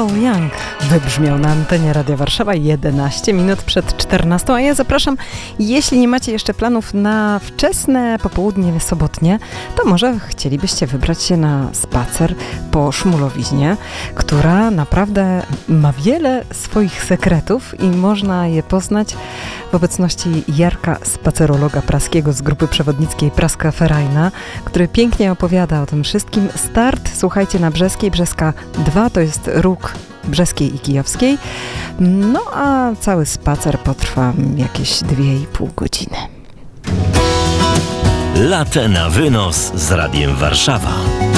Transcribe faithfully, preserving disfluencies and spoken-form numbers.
Paul Young wybrzmiał na antenie Radia Warszawa jedenaście minut przed czternastą, a ja zapraszam, jeśli nie macie jeszcze planów na wczesne popołudnie sobotnie, to może chcielibyście wybrać się na spacer po Szmulowiźnie, która naprawdę ma wiele swoich sekretów i można je poznać w obecności Jarka, spacerologa praskiego z grupy przewodnickiej Praska Ferajna, który pięknie opowiada o tym wszystkim. Start, słuchajcie, na Brzeskiej, Brzeska dwa, to jest róg Brzeskiej i Kijowskiej. No a cały spacer potrwa jakieś dwie i pół godziny. Latę na wynos z Radiem Warszawa.